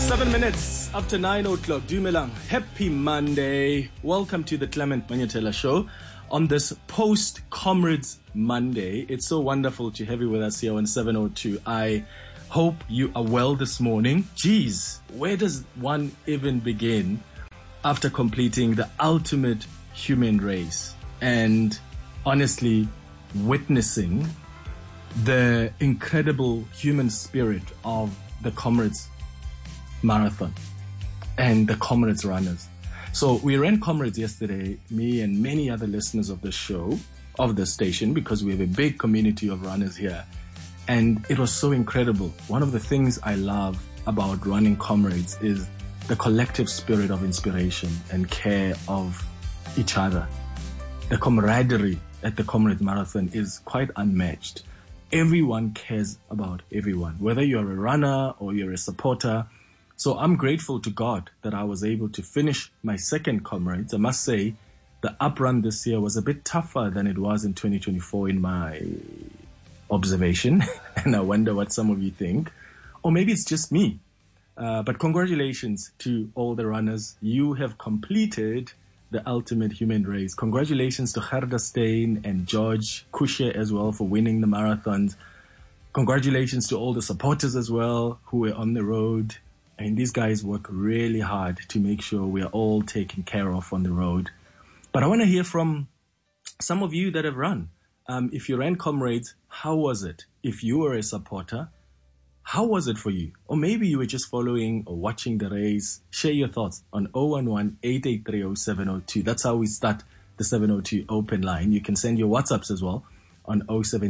7 minutes after 9 o'clock. Dumelang. Happy Monday. Welcome to the Clement Manyatela Show on this post-Comrades Monday. It's so wonderful to have you with us here on 702. I hope you are well this morning. Geez, where does one even begin after completing the ultimate human race and honestly witnessing the incredible human spirit of the Comrades Marathon and the Comrades runners. So we ran Comrades yesterday, me and many other listeners of the show, of the station, because we have a big community of runners here. And it was so incredible. One of the things I love about running Comrades is the collective spirit of inspiration and care of each other. The camaraderie at the Comrades Marathon is quite unmatched. Everyone cares about everyone, whether you're a runner or you're a supporter. So I'm grateful to God that I was able to finish my second Comrades. I must say the up run this year was a bit tougher than it was in 2024 in my observation. And I wonder what some of you think. Or maybe it's just me. But congratulations to all the runners. You have completed the ultimate human race. Congratulations to Gerda Steyn and George Kushe as well for winning the marathons. Congratulations to all the supporters as well who were on the road. And these guys work really hard to make sure we are all taken care of on the road. But I want to hear from some of you that have run. If you ran Comrades, how was it? If you were a supporter, how was it for you? Or maybe you were just following or watching the race. Share your thoughts on 011-883-0702. That's how we start the 702 open line. You can send your WhatsApps as well on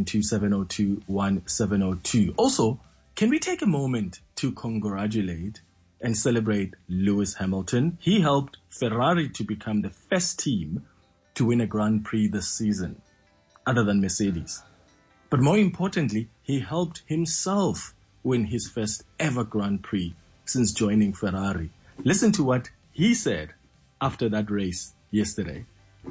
072-702-1702. Also, can we take a moment to congratulate and celebrate Lewis Hamilton? He helped Ferrari to become the first team to win a Grand Prix this season, other than Mercedes. But more importantly, he helped himself win his first ever Grand Prix since joining Ferrari. Listen to what he said after that race yesterday.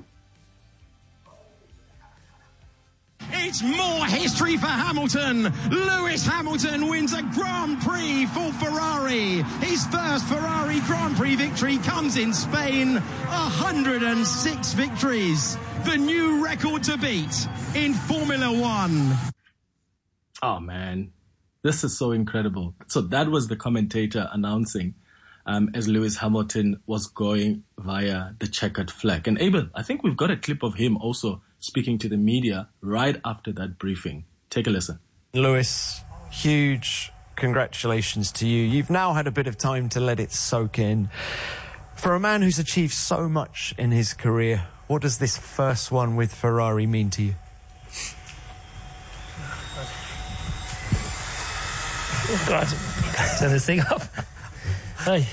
It's more history for Hamilton. Lewis Hamilton wins a Grand Prix for Ferrari. His first Ferrari Grand Prix victory comes in Spain. 106 victories. The new record to beat in Formula One. Oh, man. This is so incredible. So that was the commentator announcing as Lewis Hamilton was going via the checkered flag. And Abel, I think we've got a clip of him also speaking to the media right after that briefing. Take a listen. Lewis, huge congratulations to you. You've now had a bit of time to let it soak in. For a man who's achieved so much in his career, what does this first one with Ferrari mean to you? Oh God, turn this thing up. Hey.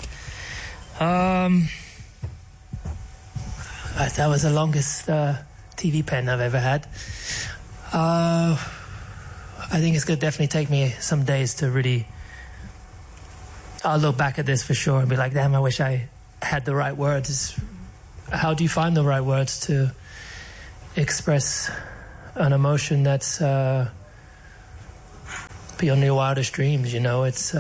That was the longest TV pen I've ever had. I think it's going to definitely take me some days to really... I'll look back at this for sure and be like, damn, I wish I had the right words. How do you find the right words to express an emotion that's beyond your wildest dreams? You know, it's...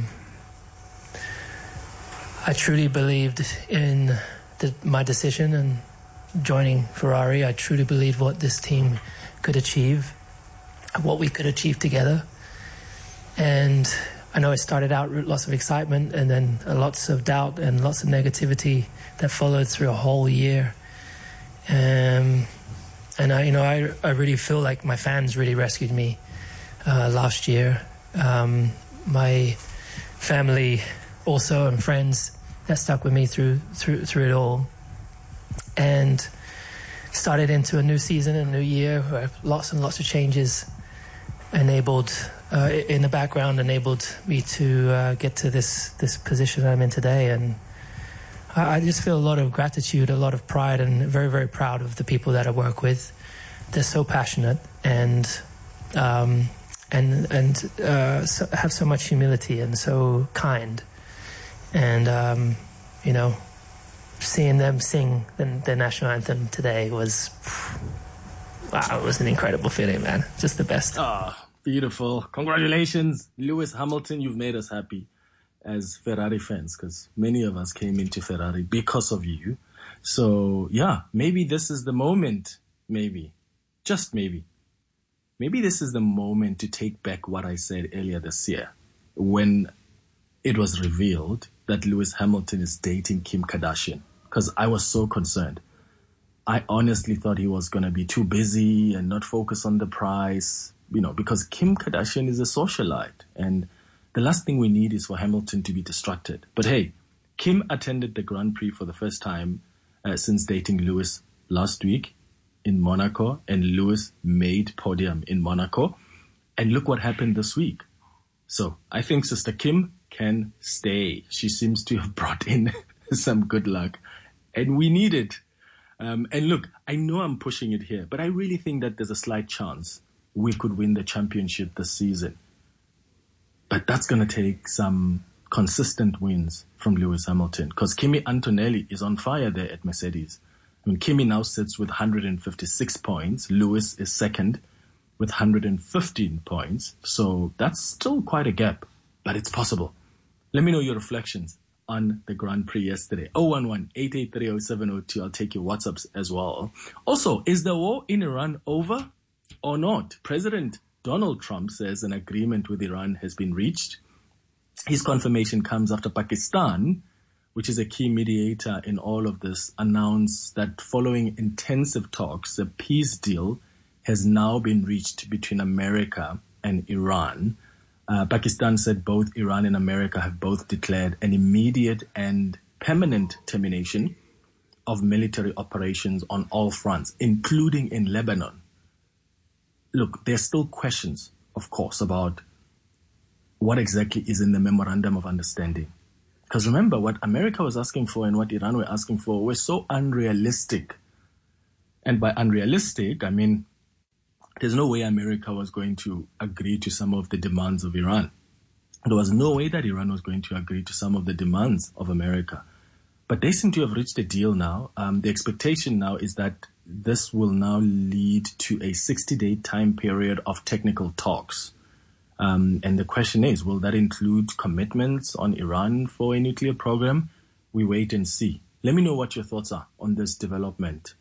I truly believed in my decision and joining Ferrari. I truly believed what this team could achieve, what we could achieve together. And I know it started out with lots of excitement and then lots of doubt and lots of negativity that followed through a whole year. And I really feel like my fans really rescued me last year. My family also and friends that stuck with me through it all, and started into a new season, a new year where lots and lots of changes enabled in the background enabled me to get to this position I'm in today. And I just feel a lot of gratitude, a lot of pride, and very, very proud of the people that I work with. They're so passionate and have so much humility and so kind. And, seeing them sing the national anthem today was, wow, it was an incredible feeling, man. Just the best. Ah, beautiful. Congratulations, Lewis Hamilton. You've made us happy. as Ferrari fans, because many of us came into Ferrari because of you. So, yeah, maybe this is the moment, maybe, just maybe. Maybe this is the moment to take back what I said earlier this year when it was revealed that Lewis Hamilton is dating Kim Kardashian, because I was so concerned. I honestly thought he was going to be too busy and not focus on the prize, because Kim Kardashian is a socialite. And the last thing we need is for Hamilton to be distracted. But hey, Kim attended the Grand Prix for the first time since dating Lewis last week in Monaco, and Lewis made podium in Monaco. And look what happened this week. So I think Sister Kim can stay. She seems to have brought in some good luck, and we need it. And look, I know I'm pushing it here, but I really think that there's a slight chance we could win the championship this season. But that's going to take some consistent wins from Lewis Hamilton, because Kimi Antonelli is on fire there at Mercedes. I mean, Kimi now sits with 156 points. Lewis is second with 115 points. So that's still quite a gap, but it's possible. Let me know your reflections on the Grand Prix yesterday. 011-883-0702. I'll take your WhatsApps as well. Also, is the war in Iran over or not? President Donald Trump says an agreement with Iran has been reached. His confirmation comes after Pakistan, which is a key mediator in all of this, announced that following intensive talks, a peace deal has now been reached between America and Iran. Pakistan said both Iran and America have both declared an immediate and permanent termination of military operations on all fronts, including in Lebanon. Look, there's still questions, of course, about what exactly is in the Memorandum of Understanding. Because remember, what America was asking for and what Iran were asking for were so unrealistic. And by unrealistic, I mean, there's no way America was going to agree to some of the demands of Iran. There was no way that Iran was going to agree to some of the demands of America. But they seem to have reached a deal now. The expectation now is that this will now lead to a 60-day time period of technical talks. And the question is, will that include commitments on Iran for a nuclear program? We wait and see. Let me know what your thoughts are on this development.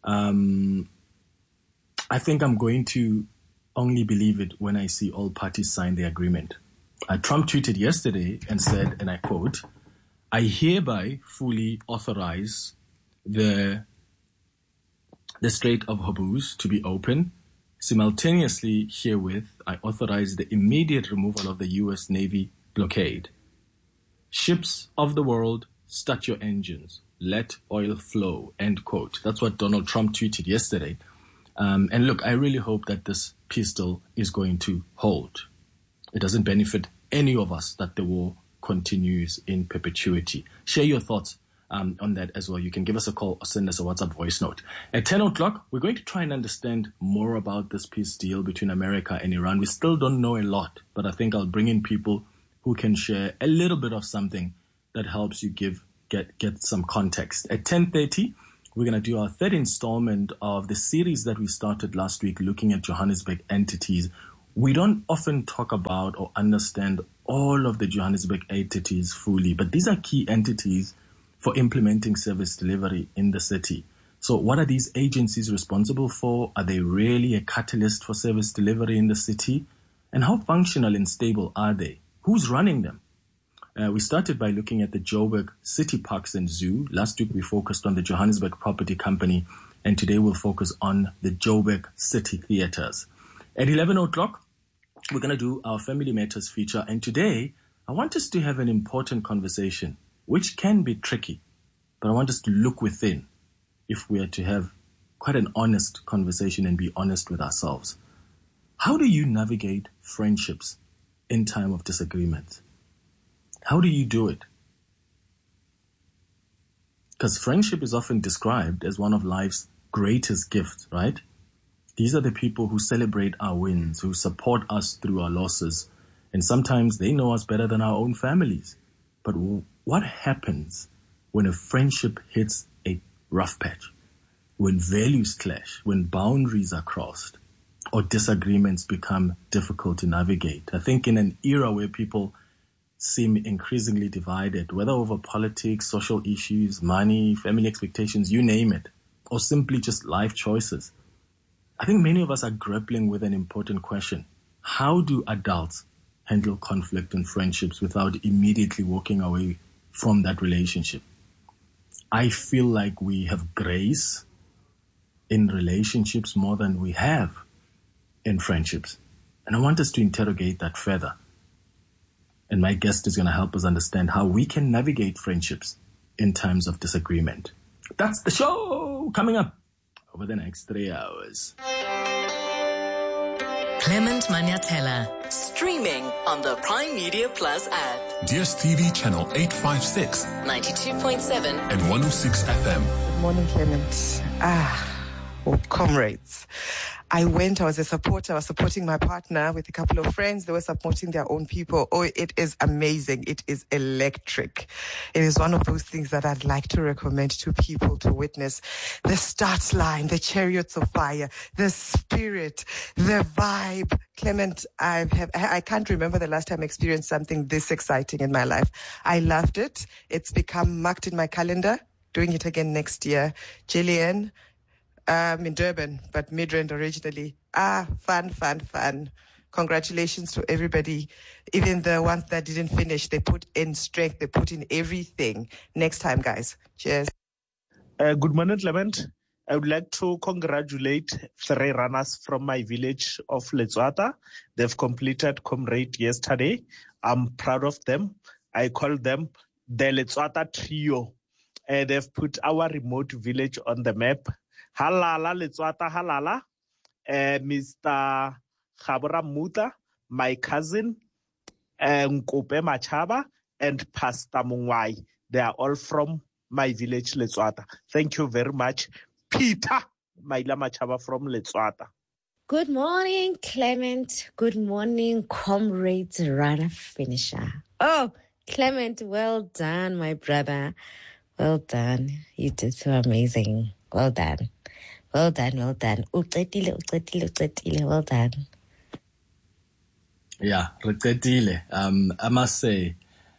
I think I'm going to only believe it when I see all parties sign the agreement. Trump tweeted yesterday and said, and I quote, "I hereby fully authorize the Strait of Hormuz to be open. Simultaneously herewith, I authorize the immediate removal of the U.S. Navy blockade. Ships of the world, start your engines. Let oil flow," end quote. That's what Donald Trump tweeted yesterday. And look, I really hope that this peace deal is going to hold. It doesn't benefit any of us that the war continues in perpetuity. Share your thoughts on that as well. You can give us a call or send us a WhatsApp voice note. At 10 o'clock, we're going to try and understand more about this peace deal between America and Iran. We still don't know a lot, but I think I'll bring in people who can share a little bit of something that helps you get some context. At 10:30, we're going to do our third installment of the series that we started last week looking at Johannesburg entities. We don't often talk about or understand all of the Johannesburg entities fully, but these are key entities for implementing service delivery in the city. So what are these agencies responsible for? Are they really a catalyst for service delivery in the city? And how functional and stable are they? Who's running them? We started by looking at the Joburg City Parks and Zoo. Last week we focused on the Johannesburg Property Company, and today we'll focus on the Joburg City Theatres. At 11 o'clock, we're going to do our Family Matters feature, and today I want us to have an important conversation, which can be tricky, but I want us to look within if we are to have quite an honest conversation and be honest with ourselves. How do you navigate friendships in time of disagreement? How do you do it? Because friendship is often described as one of life's greatest gifts, right? These are the people who celebrate our wins, who support us through our losses, and sometimes they know us better than our own families. But what happens when a friendship hits a rough patch? When values clash, when boundaries are crossed, or disagreements become difficult to navigate? I think in an era where people seem increasingly divided, whether over politics, social issues, money, family expectations, you name it, or simply just life choices. I think many of us are grappling with an important question. How do adults handle conflict in friendships without immediately walking away from that relationship? I feel like we have grace in relationships more than we have in friendships. And I want us to interrogate that further. And my guest is going to help us understand how we can navigate friendships in times of disagreement. That's the show coming up over the next 3 hours. Clement Manyathela, streaming on the Prime Media Plus app. DSTV channel 856, 92.7 and 106 FM. Good morning, Clement. Comrades. I was a supporter. I was supporting my partner with a couple of friends. They were supporting their own people. Oh, it is amazing. It is electric. It is one of those things that I'd like to recommend to people to witness. The start line, the chariots of fire, the spirit, the vibe. Clement, I can't remember the last time I experienced something this exciting in my life. I loved it. It's become marked in my calendar. Doing it again next year. Gillian, in Durban, but Midrand originally. Fun. Congratulations to everybody. Even the ones that didn't finish, they put in strength, they put in everything. Next time, guys. Cheers. Good morning, Clement. I would like to congratulate 3 runners from my village of Letswata. They've completed Comrade yesterday. I'm proud of them. I call them the Letswata Trio. They've put our remote village on the map. Halala, Letswata Halala, Mr. Khabura Muta, my cousin, Nkope Machaba, and Pastor Mungwai. They are all from my village, Letswata. Thank you very much. Peter Maila Machaba from Letswata. Good morning, Clement. Good morning, Comrades Runner Finisher. Oh, Clement, well done, my brother. Well done. You did so amazing. Well done. Well done. Uqedile. Well done. Yeah, uqedile. I must say,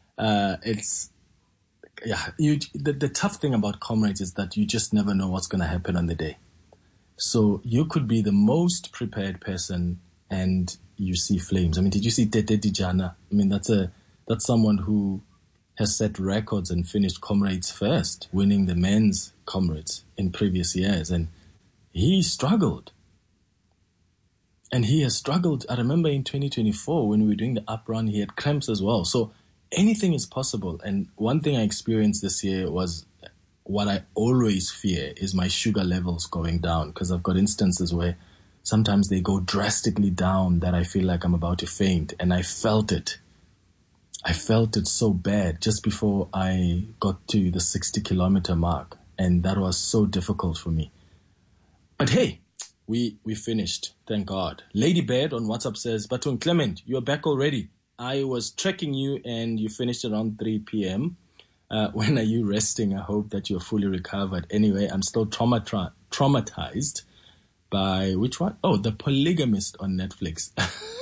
the tough thing about Comrades is that you just never know what's going to happen on the day. So you could be the most prepared person and you see flames. I mean, did you see Tete Dijana? I mean, that's someone who has set records and finished Comrades first, winning the men's Comrades in previous years. And he struggled. And he has struggled. I remember in 2024 when we were doing the up run, he had cramps as well. So anything is possible. And one thing I experienced this year was what I always fear is my sugar levels going down, because I've got instances where sometimes they go drastically down that I feel like I'm about to faint. And I felt it. I felt it so bad just before I got to the 60-kilometer mark. And that was so difficult for me. But hey, we finished. Thank God. Lady Baird on WhatsApp says, Baton Clement, you're back already. I was tracking you and you finished around 3 p.m. When are you resting? I hope that you're fully recovered. Anyway, I'm still traumatized by which one? Oh, The Polygamist on Netflix.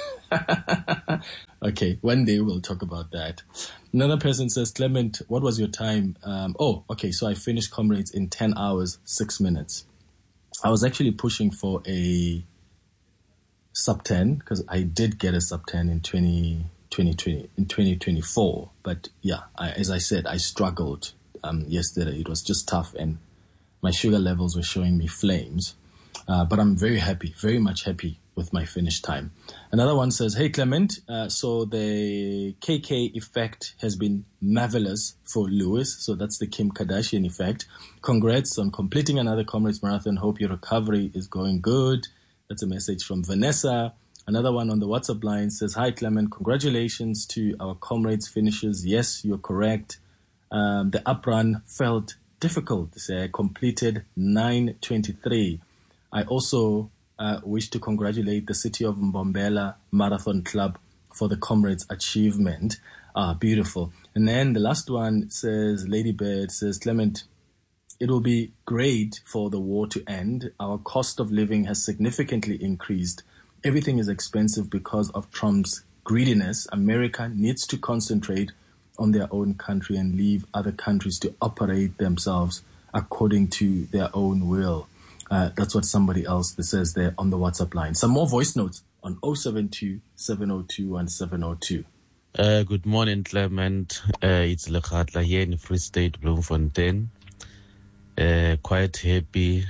Okay, one day we'll talk about that. Another person says, Clement, what was your time? So I finished Comrades in 10 hours, 6 minutes. I was actually pushing for a sub 10 because I did get a sub 10 in 2024. But yeah, as I said, I struggled yesterday. It was just tough and my sugar levels were showing me flames. But I'm very happy, very much happy with my finish time. Another one says, hey, Clement, so the KK effect has been marvelous for Lewis. So that's the Kim Kardashian effect. Congrats on completing another Comrades Marathon. Hope your recovery is going good. That's a message from Vanessa. Another one on the WhatsApp line says, hi, Clement, congratulations to our Comrades finishers. Yes, you're correct. The up run felt difficult. I completed 9:23. I also wish to congratulate the City of Mbombela Marathon Club for the Comrades achievement. Beautiful. And then the last one says, Lady Bird says, Clement, it will be great for the war to end. Our cost of living has significantly increased. Everything is expensive because of Trump's greediness. America needs to concentrate on their own country and leave other countries to operate themselves according to their own will. That's what somebody else says there on the WhatsApp line. Some more voice notes on 072 702 1702. Good morning, Clement. It's Lekhatla here in Free State, Bloemfontein. Quite happy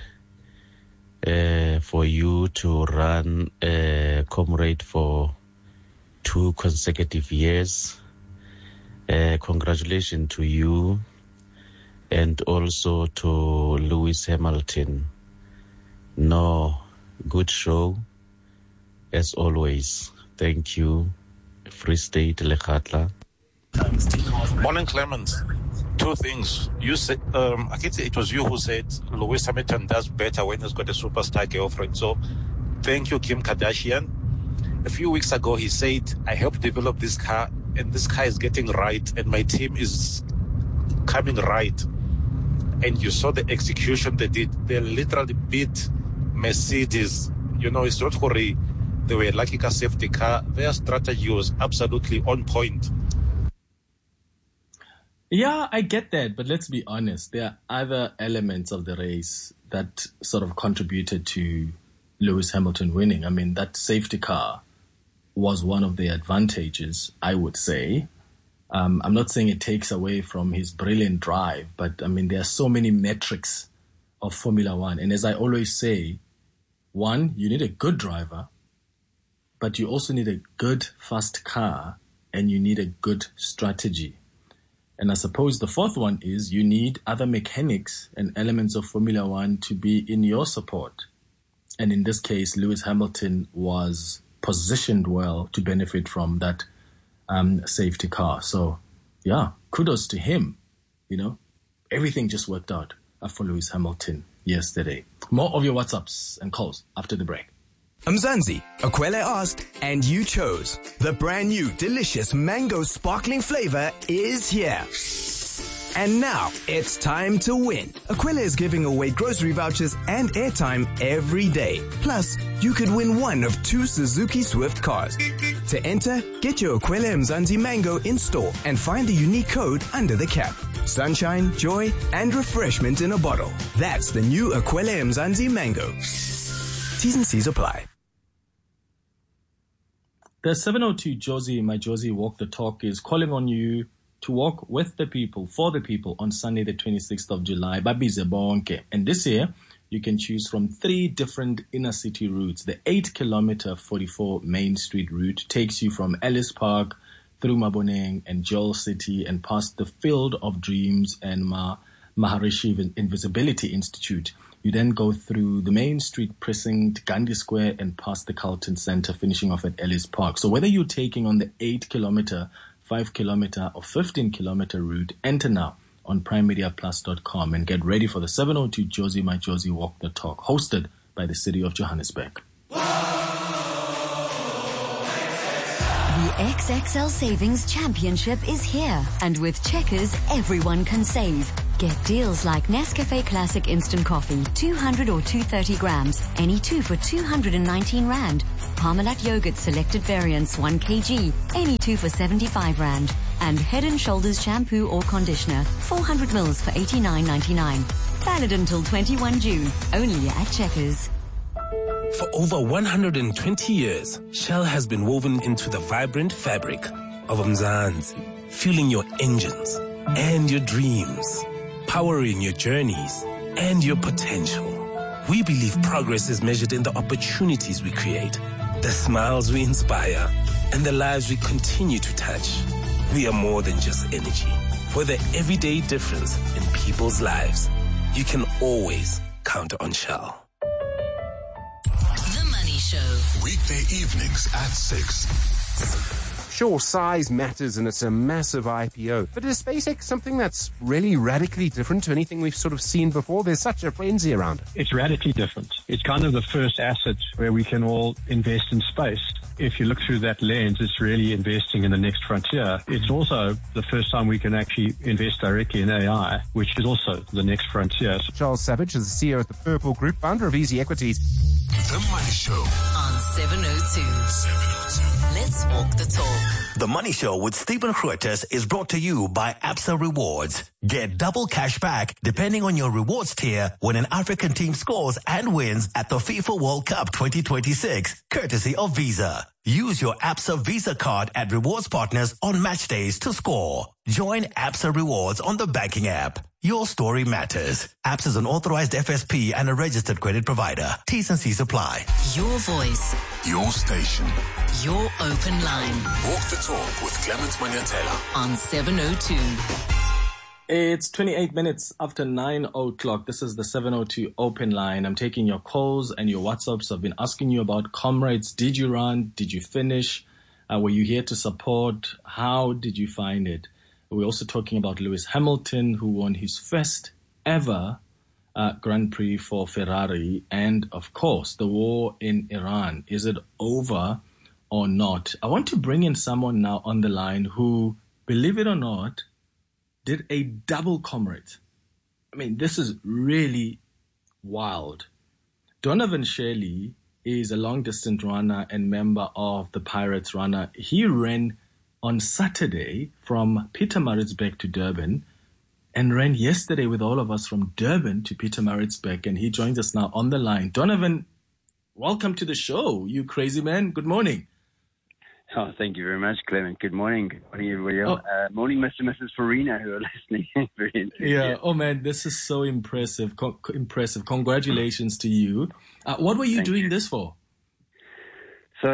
for you to run Comrade for 2 consecutive years. Congratulations to you and also to Lewis Hamilton. No, good show as always. Thank you. Free State, Lekhatla. Morning, Clement. 2 things. You said, I guess it was you who said Lewis Hamilton does better when he's got a superstar girlfriend. So thank you, Kim Kardashian. A few weeks ago, he said, I helped develop this car, and this car is getting right, and my team is coming right. And you saw the execution they did. They literally beat Mercedes. You know, it's not Hori. They were like a safety car. Their strategy was absolutely on point. Yeah, I get that, but let's be honest. There are other elements of the race that sort of contributed to Lewis Hamilton winning. I mean, that safety car was one of the advantages, I would say. I'm not saying it takes away from his brilliant drive, but I mean, there are so many metrics of Formula One. And as I always say, one, you need a good driver, but you also need a good, fast car, and you need a good strategy. And I suppose the fourth one is you need other mechanics and elements of Formula One to be in your support. And in this case, Lewis Hamilton was positioned well to benefit from that safety car. So, yeah, kudos to him. You know, everything just worked out for Lewis Hamilton yesterday. More of your WhatsApps and calls after the break. Mzansi, Akwele asked, and you chose. The brand new delicious mango sparkling flavor is here. And now it's time to win. Akwele is giving away grocery vouchers and airtime every day. Plus, you could win one of 2 Suzuki Swift cars. To enter, get your Akwele Mzansi mango in store and find the unique code under the cap. Sunshine, joy, and refreshment in a bottle. That's the new Akwele Mzansi mango. T's and C's apply. The 702 Josie, my Josie Walk the Talk, is calling on you to walk with the people, for the people, on Sunday the 26th of July, Babize Bonke. And this year, you can choose from 3 different inner city routes. The 8-kilometer 44 Main Street route takes you from Ellis Park through Maboneng and Joel City and past the Field of Dreams and Maharishi Invisibility Institute. You then go through the Main Street Precinct, Gandhi Square, and past the Carlton Center, finishing off at Ellis Park. So whether you're taking on the 8-kilometer, 5-kilometer, or 15-kilometer route, enter now on primemediaplus.com and get ready for the 702 Josie My Josie Walk the Talk, hosted by the City of Johannesburg. The XXL Savings Championship is here, and with Checkers, everyone can save. Get deals like Nescafe Classic Instant Coffee, 200 or 230 grams, any 2 for 219 Rand. Parmalat Yogurt Selected Variants, 1 kg, any 2 for 75 Rand. And Head & Shoulders Shampoo or Conditioner, 400 mils for 89.99. Valid until 21 June, only at Checkers. For over 120 years, Shell has been woven into the vibrant fabric of Mzansi, fueling your engines and your dreams, powering your journeys and your potential. We believe progress is measured in the opportunities we create, the smiles we inspire, and the lives we continue to touch. We are more than just energy. For the everyday difference in people's lives, you can always count on Shell. Weekday evenings at 6. Sure, size matters and it's a massive IPO. But is SpaceX something that's really radically different to anything we've sort of seen before? There's such a frenzy around it. It's radically different. It's kind of the first asset where we can all invest in space. If you look through that lens, it's really investing in the next frontier. It's also the first time we can actually invest directly in AI, which is also the next frontier. Charles Savage is the CEO at the Purple Group, founder of Easy Equities. The Money Show on 702. Let's walk the talk. The Money Show with Stephen Grootes is brought to you by Absa Rewards. Get double cash back depending on your rewards tier when an African team scores and wins at the FIFA World Cup 2026, courtesy of Visa. Use your Absa Visa card at rewards partners on match days to score. Join Absa Rewards on the banking app. Your story matters. Absa is an authorized FSP and a registered credit provider. T's and C's apply. Your voice. Your station. Your open line. Walk the talk with Clement Manyatela on 702. It's 28 minutes after 9 o'clock. This is the 702 open line. I'm taking your calls and your WhatsApps. I've been asking you about Comrades. Did you run? Did you finish? Were you here to support? How did you find it? We're also talking about Lewis Hamilton, who won his first ever Grand Prix for Ferrari. And, of course, the war in Iran. Is it over or not? I want to bring in someone now on the line who, believe it or not, did a double comrade. I mean, this is really wild. Donovan Shirley is a long-distance runner and member of the Pirates runner. He ran on Saturday from Pietermaritzburg to Durban and ran yesterday with all of us from Durban to Pietermaritzburg, and he joins us now on the line. Donovan, welcome to the show, you crazy man. Good morning. Oh, thank you very much, Clement. Good morning. Good morning, everybody else. Morning, Mr. and Mrs. Farina, who are listening. Very yeah. Oh, man, this is so impressive. Impressive. Congratulations to you. What were you doing this for? So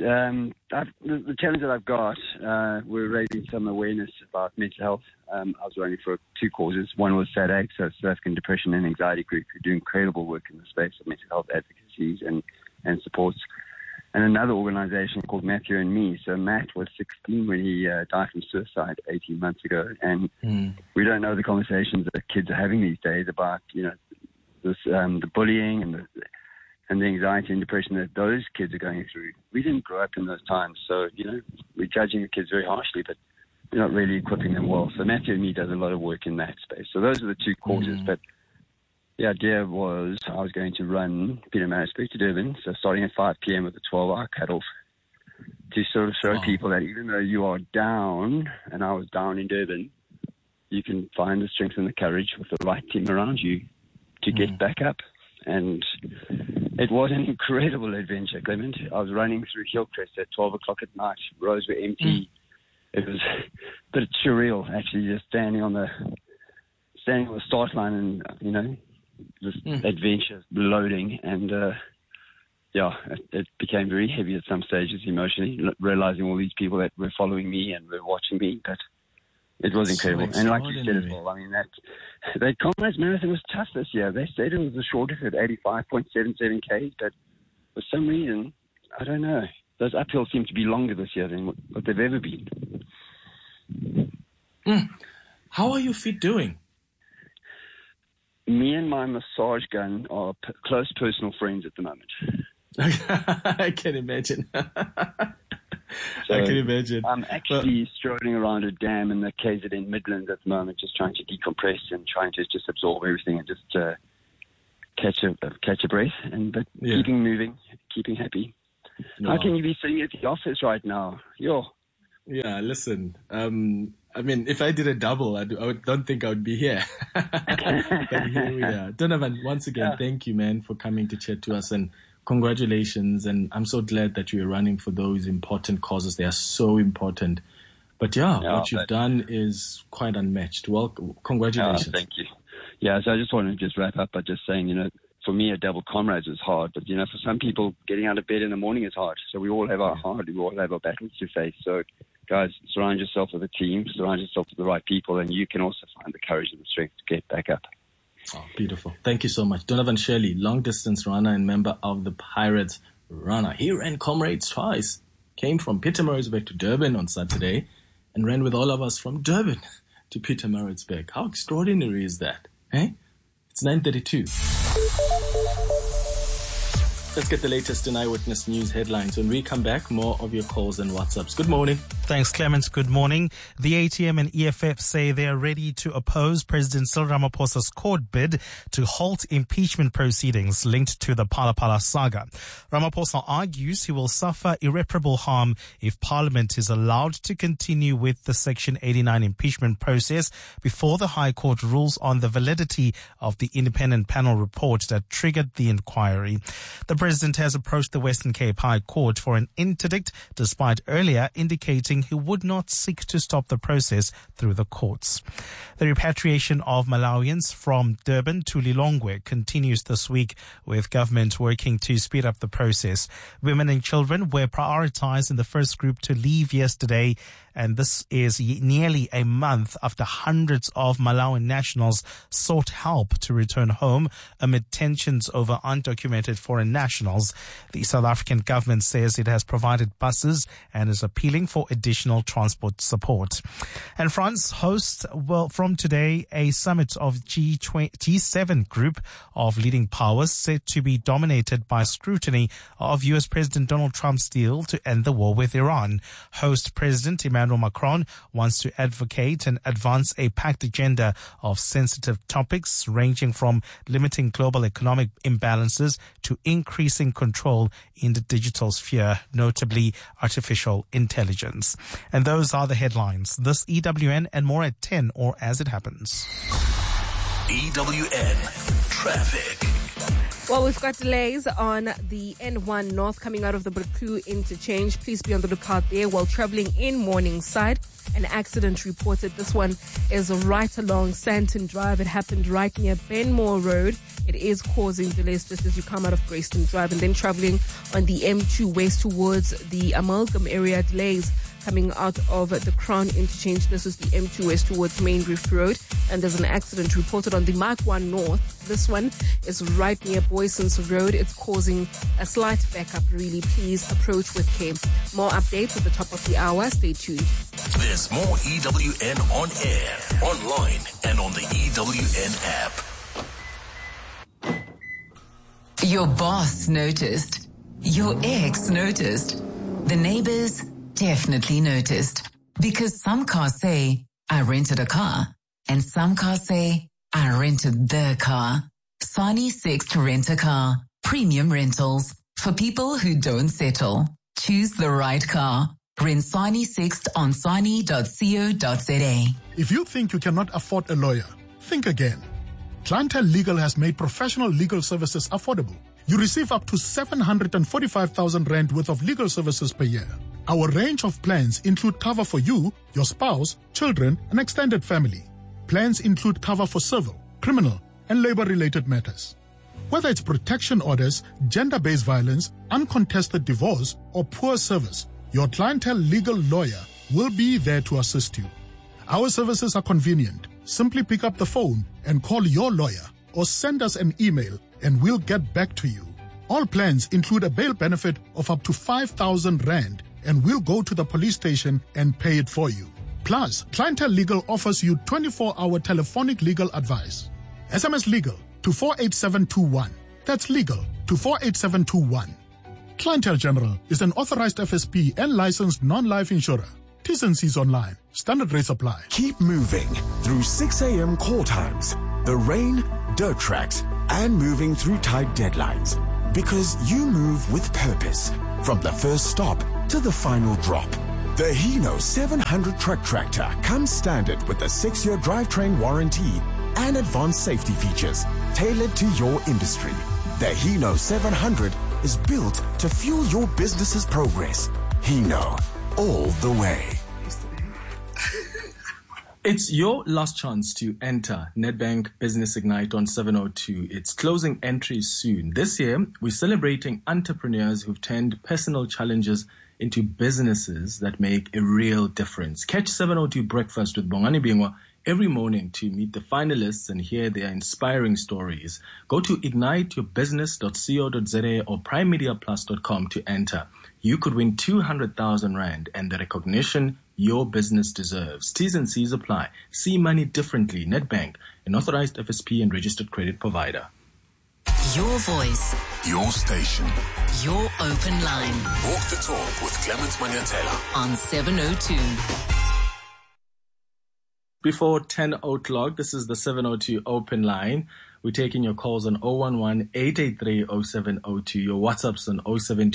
the challenge that I've got, we're raising some awareness about mental health. I was running for two causes. One was SADAG, so South African Depression and Anxiety Group, who do incredible work in the space of mental health advocacies and supports. And another organization called Matthew and Me. So Matt was 16 when he died from suicide 18 months ago. And we don't know the conversations that kids are having these days about, this, the bullying and the anxiety and depression that those kids are going through. We didn't grow up in those times. So, we're judging the kids very harshly, but we're not really equipping them well. So Matthew and Me does a lot of work in that space. So those are the two causes. But the idea was I was going to run Pietermaritzburg to Durban, so starting at 5 p.m. with a 12-hour cutoff to sort of show people that even though you are down, and I was down in Durban, you can find the strength and the courage with the right team around you to get back up. And it was an incredible adventure, Clement. I was running through Hillcrest at 12 o'clock at night. Roads were empty. It was a bit surreal, actually, just standing on the start line and, this adventure loading, and it became very heavy at some stages emotionally, realizing all these people that were following me and were watching me, but it was incredible. And like you said as well, I mean, that Comrades Marathon was tough this year. They said it was the shortest at 85.77 Ks, but for some reason, I don't know, those uphills seem to be longer this year than what they've ever been. How are your feet doing? Me and my massage gun are close personal friends at the moment. I can imagine. I can imagine. I'm actually strolling around a dam in the KZN Midlands at the moment, just trying to decompress and trying to just absorb everything and just catch a breath. But keeping moving, keeping happy. No. How can you be sitting at the office right now? Yeah, listen. I mean, if I did a double, I don't think I would be here. But here we are. Donovan, once again, thank you, man, for coming to chat to us, and congratulations. And I'm so glad that you're running for those important causes. They are so important. But what you've done is quite unmatched. Well, congratulations. Thank you. Yeah, so I just want to wrap up by just saying, for me, a double comrades is hard. But, for some people, getting out of bed in the morning is hard. So we all have our we all have our battles to face. So, guys, surround yourself with a team, surround yourself with the right people, and you can also find the courage and the strength to get back up. Oh, beautiful. Thank you so much. Donovan Shirley, long-distance runner and member of the Pirates runner. He ran Comrades twice, came from Pietermaritzburg to Durban on Saturday, and ran with all of us from Durban to Pietermaritzburg. How extraordinary is that? Eh? It's 9:32. Let's get the latest in Eyewitness News headlines. When we come back, more of your calls and WhatsApps. Good morning. Thanks, Clemens. Good morning. The ATM and EFF say they are ready to oppose President Cyril Ramaphosa's court bid to halt impeachment proceedings linked to the Phala Phala saga. Ramaphosa argues he will suffer irreparable harm if Parliament is allowed to continue with the Section 89 impeachment process before the High Court rules on the validity of the independent panel report that triggered the inquiry. The President has approached the Western Cape High Court for an interdict, despite earlier indicating he would not seek to stop the process through the courts. The repatriation of Malawians from Durban to Lilongwe continues this week, with government working to speed up the process. Women and children were prioritized in the first group to leave yesterday, and this is nearly a month after hundreds of Malawian nationals sought help to return home amid tensions over undocumented foreign nationals. The South African government says it has provided buses and is appealing for additional transport support. And France hosts, from today, a summit of G7 group of leading powers said to be dominated by scrutiny of U.S. President Donald Trump's deal to end the war with Iran. Host President Emmanuel Macron wants to advocate and advance a packed agenda of sensitive topics ranging from limiting global economic imbalances to increasing control in the digital sphere, notably artificial intelligence. And those are the headlines. This EWN and more at 10 or as it happens. EWN Traffic. Well, we've got delays on the N1 North coming out of the Breku interchange. Please be on the lookout there while traveling in Morningside. An accident reported. This one is right along Santon Drive. It happened right near Benmore Road. It is causing delays just as you come out of Greyston Drive, and then traveling on the M2 west towards the Amalgam area. Delays coming out of the Crown interchange. This is the M2 west towards Main Reef Road, and there's an accident reported on the Mark 1 North. This one is right near Boyson's Road. It's causing a slight backup, really. Please approach with care. More updates at the top of the hour. Stay tuned. There's more EWN on air, online, and on the EWN app. Your boss noticed. Your ex noticed. The neighbors definitely noticed. Because some cars say, I rented a car. And some cars say, I rented the car. Sani Sixt Rent a Car. Premium rentals. For people who don't settle. Choose the right car. Rent Sani Sixt on sani.co.za. If you think you cannot afford a lawyer, think again. Clientele Legal has made professional legal services affordable. You receive up to 745,000 rand worth of legal services per year. Our range of plans include cover for you, your spouse, children, and extended family. Plans include cover for civil, criminal, and labor-related matters. Whether it's protection orders, gender-based violence, uncontested divorce, or poor service, your Clientele Legal lawyer will be there to assist you. Our services are convenient. Simply pick up the phone and call your lawyer or send us an email and we'll get back to you. All plans include a bail benefit of up to 5,000 rand and we'll go to the police station and pay it for you. Plus, Clientele Legal offers you 24-hour telephonic legal advice. SMS Legal to 48721. That's legal to 48721. Clientele General is an authorized FSP and licensed non-life insurer. T's and C's online. Standard rates apply. Keep moving through 6 a.m. call times, the rain, dirt tracks, and moving through tight deadlines. Because you move with purpose. From the first stop to the final drop. The Hino 700 truck tractor comes standard with a 6-year drivetrain warranty and advanced safety features tailored to your industry. The Hino 700 is built to fuel your business's progress. Hino, all the way. It's your last chance to enter Nedbank Business Ignite on 702. It's closing entries soon. This year, we're celebrating entrepreneurs who've turned personal challenges into businesses that make a real difference. Catch 702 Breakfast with Bongani Bingwa every morning to meet the finalists and hear their inspiring stories. Go to igniteyourbusiness.co.za or primemediaplus.com to enter. You could win 200,000 Rand and the recognition your business deserves. T's and C's apply. See money differently. Nedbank, an authorized FSP and registered credit provider. Your voice. Your station. Your open line. Walk the talk with Clement Manyatela on 702. Before 10 o'clock, this is the 702 open line. We're taking your calls on 011-883-0702. Your WhatsApps on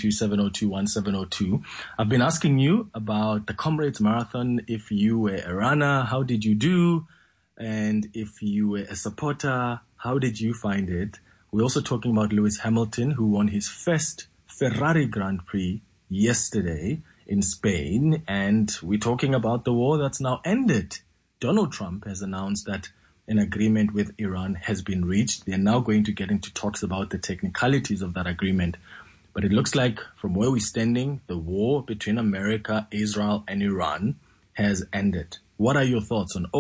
072-702-1702. I've been asking you about the Comrades Marathon. If you were a runner, how did you do? And if you were a supporter, how did you find it? We're also talking about Lewis Hamilton, who won his first Ferrari Grand Prix yesterday in Spain. And we're talking about the war that's now ended. Donald Trump has announced that an agreement with Iran has been reached. They're now going to get into talks about the technicalities of that agreement. But it looks like from where we're standing, the war between America, Israel, and Iran has ended. What are your thoughts on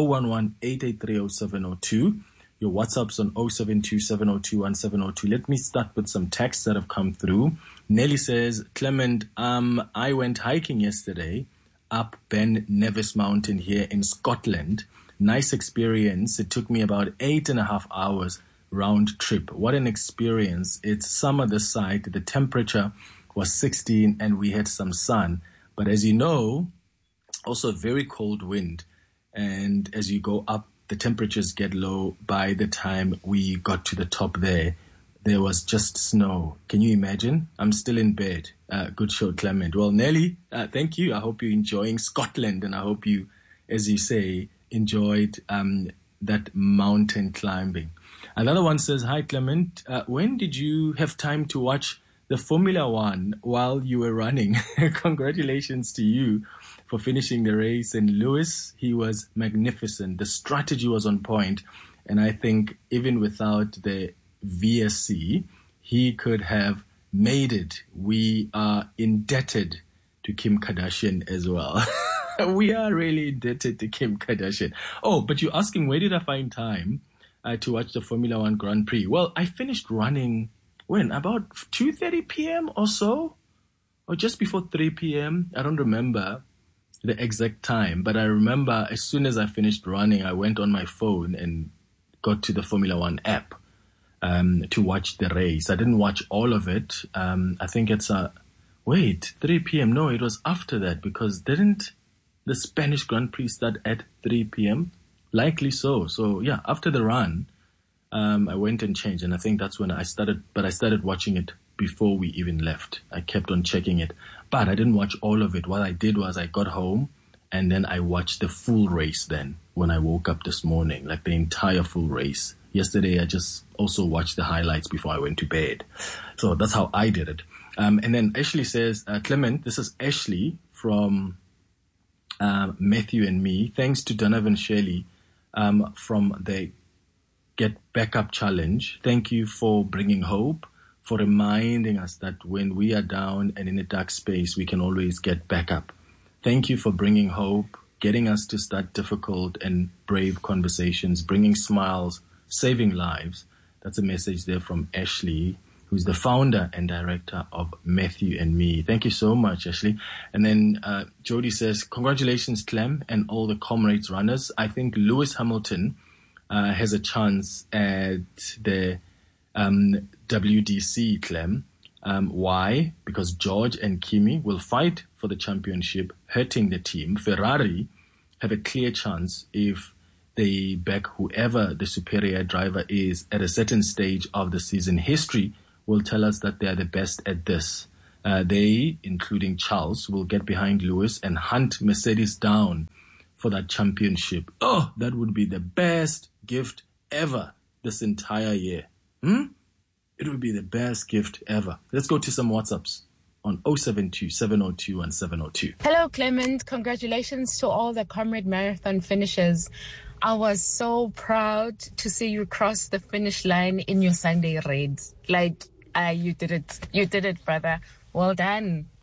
011-883-0702? Your WhatsApp's on 072-702-1702. Let me start with some texts that have come through. Nelly says, Clement, I went hiking yesterday up Ben Nevis Mountain here in Scotland. Nice experience. It took me about 8.5 hours round trip. What an experience. It's summer this side. The temperature was 16 and we had some sun. But as you know, also a very cold wind. And as you go up, the temperatures get low. By the time we got to the top there was just snow. Can you imagine? I'm still in bed. Good show, Clement. Well, Nelly, thank you. I hope you're enjoying Scotland, and I hope you, as you say, enjoyed that mountain climbing. Another one says, hi, Clement. When did you have time to watch the Formula One while you were running? Congratulations to you for finishing the race. And Lewis, he was magnificent. The strategy was on point. And I think even without the VSC, he could have made it. We are indebted to Kim Kardashian as well. We are really indebted to Kim Kardashian. Oh, but you're asking, where did I find time to watch the Formula One Grand Prix? Well, I finished running, when? About 2:30 p.m. or so? Or just before 3 p.m.? I don't remember the exact time, but I remember as soon as I finished running, I went on my phone and got to the Formula One app to watch the race. I didn't watch all of it. I think it's 3 p.m. No, it was after that, because didn't the Spanish Grand Prix start at 3 p.m.? Likely so. So yeah, after the run, I went and changed, and I think that's when I started, but I started watching it before we even left. I kept on checking it, but I didn't watch all of it. What I did was I got home and then I watched the full race then when I woke up this morning, like the entire full race. Yesterday, I just also watched the highlights before I went to bed. So that's how I did it. And then Ashley says, Clement, this is Ashley from Matthew and Me. Thanks to Donovan Shelley from the Get Back Up Challenge. Thank you for bringing hope, for reminding us that when we are down and in a dark space, we can always get back up. Thank you for bringing hope, getting us to start difficult and brave conversations, bringing smiles, saving lives. That's a message there from Ashley, who's the founder and director of Matthew and Me. Thank you so much, Ashley. And then Jody says, congratulations, Clem, and all the Comrades runners. I think Lewis Hamilton has a chance at the WDC, Clem. Why? Because George and Kimi will fight for the championship, hurting the team. Ferrari have a clear chance if they back whoever the superior driver is at a certain stage of the season. History will tell us that they are the best at this. They, including Charles, will get behind Lewis and hunt Mercedes down for that championship. Oh, that would be the best gift ever this entire year. It would be the best gift ever. Let's go to some WhatsApps on 072-702-1702. Hello, Clement. Congratulations to all the Comrade Marathon finishers. I was so proud to see you cross the finish line in your Sunday red. You did it. You did it, brother. Well done.